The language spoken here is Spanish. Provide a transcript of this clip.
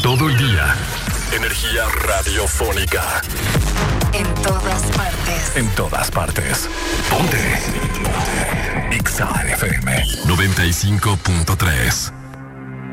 todo el día. Energía radiofónica. En todas partes. En todas partes. Ponte. Exa FM 95.3.